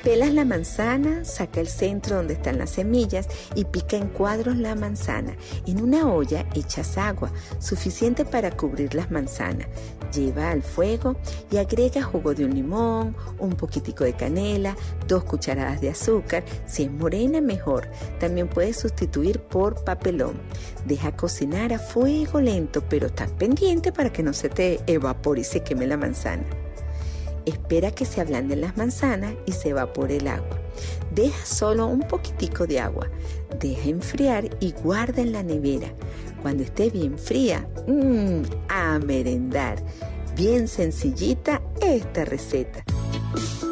Pelas la manzana, saca el centro donde están las semillas y pica en cuadros la manzana. En una olla echas agua, suficiente para cubrir las manzanas. Lleva al fuego y agrega jugo de un limón, un poquitico de canela, 2 cucharadas de azúcar. Si es morena, mejor. También puedes sustituir por papelón. Deja cocinar a fuego lento, pero estás pendiente para que no se te evapore y se queme la manzana. Espera que se ablanden las manzanas y se evapore el agua. Deja solo un poquitico de agua. Deja enfriar y guarda en la nevera. Cuando esté bien fría, a merendar. Bien sencillita esta receta.